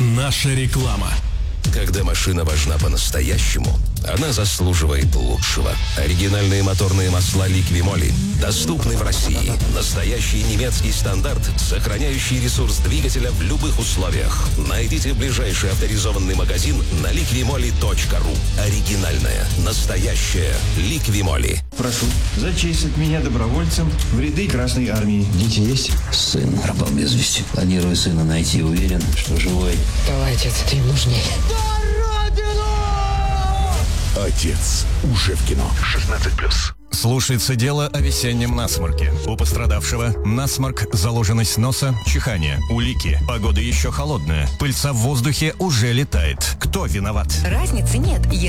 Наша реклама. Когда машина важна по-настоящему, она заслуживает лучшего. Оригинальные моторные масла Ликвимоли доступны в России. Настоящий немецкий стандарт, сохраняющий ресурс двигателя в любых условиях. Найдите ближайший авторизованный магазин на liquimoli.ru. Оригинальная, настоящая Ликвимоли. Прошу зачислить меня добровольцем в ряды Красной Армии. Дети есть? Сын пропал без вести. Планирую сына найти, уверен, что живой. Давай, отец, ты им нужнее. Отец уже в кино. 16+. Слушается дело о весеннем насморке. У пострадавшего насморк, заложенность носа, чихание, улики. Погода еще холодная. Пыльца в воздухе уже летает. Кто виноват? Разницы нет. Если